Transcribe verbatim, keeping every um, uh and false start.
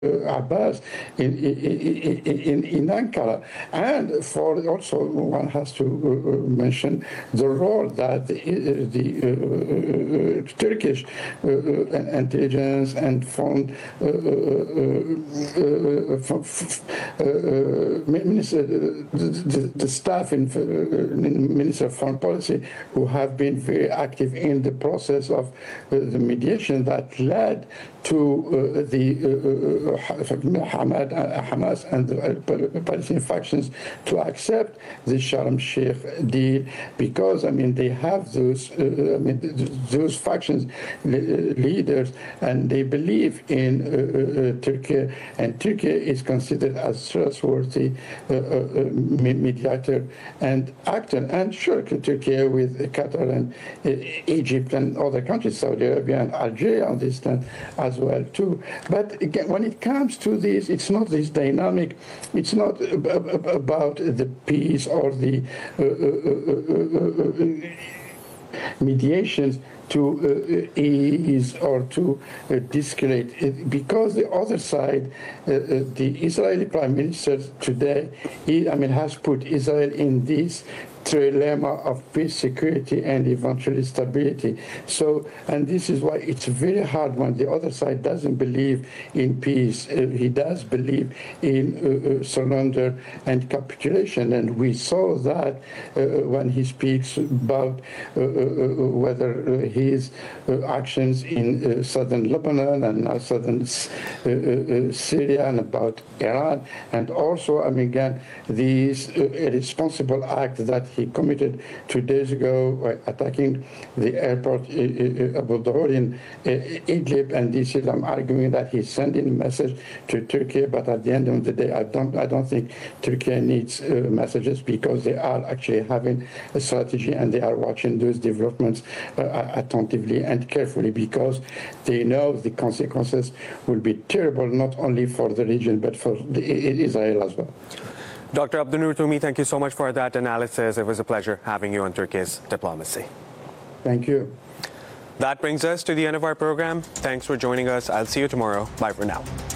Abbas in, in, in, in Ankara. And for also, one has to uh, mention the role that the, the uh, Turkish uh, intelligence and foreign uh, uh, uh, uh, minister, the, the staff in, uh, in Minister of Foreign Policy, who have been very active in the process of uh, the mediation that led to uh, the uh, Hamad, uh, Hamas and the uh, Palestinian factions to accept the Sharm Sheikh deal, because I mean they have those uh, I mean those factions leaders, and they believe in uh, uh, Turkey, and Turkey is considered as trustworthy uh, uh, mediator and actor. And sure, Turkey with Qatar and uh, Egypt and other countries, Saudi Arabia and Algeria understand as well too. But again, when it comes to this, it's not this dynamic. It's not about the peace or the uh, uh, uh, uh, mediations to uh, ease or to uh, de-escalate, it, because the other side, uh, uh, the Israeli Prime Minister today, he, I mean, has put Israel in this trilemma of peace, security, and eventually stability. So, and this is why it's very hard when the other side doesn't believe in peace. Uh, he does believe in uh, uh, surrender and capitulation, and we saw that uh, when he speaks about uh, uh, whether uh, his uh, actions in uh, southern Lebanon and now southern uh, uh, Syria, and about Iran, and also, I mean, again, these uh, irresponsible act that he committed two days ago by attacking the airport uh, uh, Abu Dhabi in uh, Idlib, and this is, I'm arguing that he's sending a message to Turkey, but at the end of the day, I don't, I don't think Turkey needs uh, messages, because they are actually having a strategy and they are watching those developments uh, attentively and carefully, because they know the consequences will be terrible, not only for the region, but for the, Israel as well. Doctor Abdunur Toumi, thank you so much for that analysis. It was a pleasure having you on Turkey's Diplomacy. Thank you. That brings us to the end of our program. Thanks for joining us. I'll see you tomorrow. Bye for now.